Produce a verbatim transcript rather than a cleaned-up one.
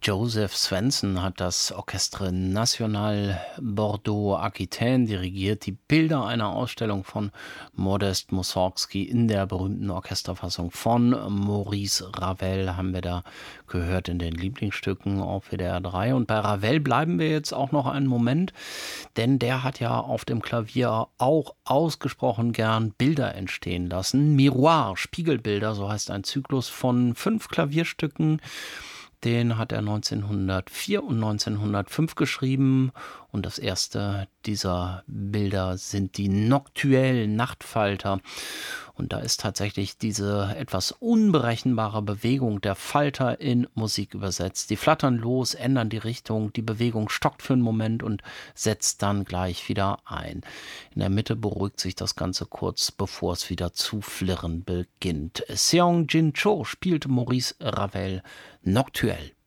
Joseph Svensson hat das Orchestre National Bordeaux-Aquitaine dirigiert. Die Bilder einer Ausstellung von Modest Mussorgsky in der berühmten Orchesterfassung von Maurice Ravel haben wir da gehört in den Lieblingsstücken auf W D R drei. Und bei Ravel bleiben wir jetzt auch noch einen Moment, denn der hat ja auf dem Klavier auch ausgesprochen gern Bilder entstehen lassen. Miroir, Spiegelbilder, so heißt ein Zyklus von fünf Klavierstücken. Den hat er neunzehnhundertvier und neunzehnhundertfünf geschrieben. Und das erste dieser Bilder sind die Noctuelle, Nachtfalter. Und da ist tatsächlich diese etwas unberechenbare Bewegung der Falter in Musik übersetzt. Die flattern los, ändern die Richtung, die Bewegung stockt für einen Moment und setzt dann gleich wieder ein. In der Mitte beruhigt sich das Ganze kurz, bevor es wieder zu flirren beginnt. Seong Jin Cho spielte Maurice Ravel Noctuelle.